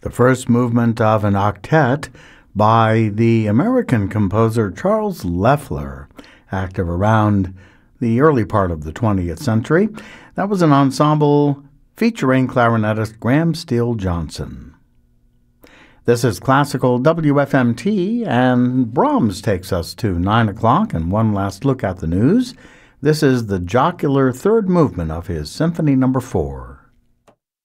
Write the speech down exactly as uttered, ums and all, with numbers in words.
the first movement of an octet by the American composer Charles Leffler, active around the early part of the twentieth century. That was an ensemble featuring clarinetist Graham Steele Johnson. This is Classical W F M T, and Brahms takes us to nine o'clock and one last look at the news. This is the jocular third movement of his Symphony Number four.